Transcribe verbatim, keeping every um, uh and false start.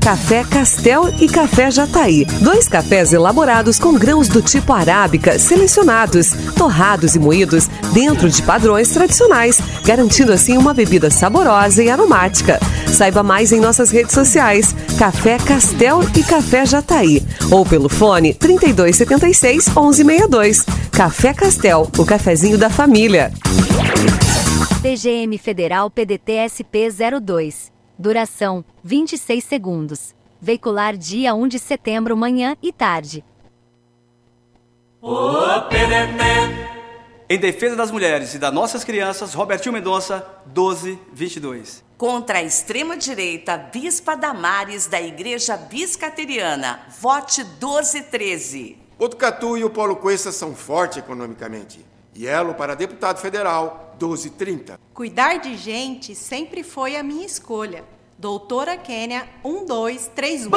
Café Castel e Café Jataí. Dois cafés elaborados com grãos do tipo arábica selecionados, torrados e moídos dentro de padrões tradicionais, garantindo assim uma bebida saborosa e aromática. Saiba mais em nossas redes sociais, Café Castel e Café Jataí, ou pelo fone trinta e dois setenta e seis, onze sessenta e dois. Café Castel, o cafezinho da família. P G M Federal P D T S P zero dois. Duração, vinte e seis segundos. Veicular dia um de setembro, manhã e tarde. O P D T. Em defesa das mulheres e das nossas crianças, Robertinho Mendonça, doze vinte e dois. Contra a extrema-direita, Bispa Damares da Igreja Biscateriana, vote doze treze. Botucatu e o Polo Cuesta são fortes economicamente. Yelo para deputado federal, doze trinta. Cuidar de gente sempre foi a minha escolha. Doutora Kênia, um dois três um.